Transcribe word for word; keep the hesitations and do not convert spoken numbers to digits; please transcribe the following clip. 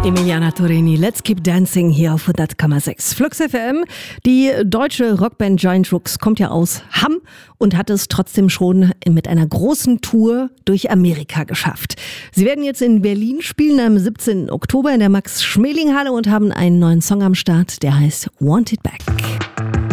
Emiliana Torini, Let's Keep Dancing hier auf hundert Komma sechs. Flux F M, die deutsche Rockband Giant Rooks kommt ja aus Hamm und hat es trotzdem schon mit einer großen Tour durch Amerika geschafft. Sie werden jetzt in Berlin spielen am siebzehnten Oktober in der Max-Schmeling-Halle und haben einen neuen Song am Start, der heißt Want It Back.